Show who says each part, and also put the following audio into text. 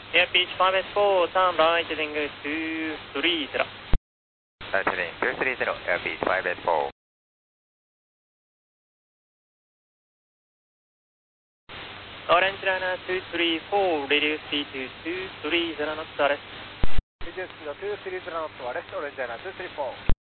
Speaker 1: Airpeach 5S4, turn right heading 230.
Speaker 2: Right heading 230, Airpeach 5S4.
Speaker 1: Orange liner 234, reduce speed to 230 knots, arrest.
Speaker 3: Reduce speed to 230 knots, arrest, Orange liner 234.